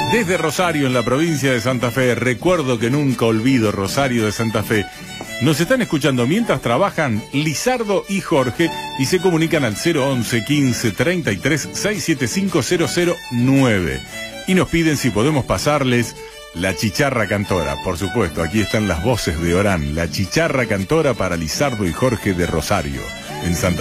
Desde Rosario, en la provincia de Santa Fe, recuerdo que nunca olvido Rosario de Santa Fe. Nos están escuchando mientras trabajan Lizardo y Jorge y se comunican al 011 15 33 675 009 y nos piden si podemos pasarles la chicharra cantora. Por supuesto, aquí están las voces de Orán, la chicharra cantora para Lizardo y Jorge de Rosario, en Santa Fe.